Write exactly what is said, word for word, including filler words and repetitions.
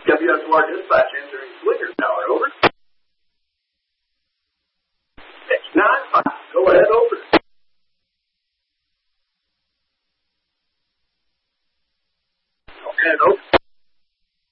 W S O R dispatch entering Slinger Tower, over. It's not hot. Go ahead, over. Go ahead, over.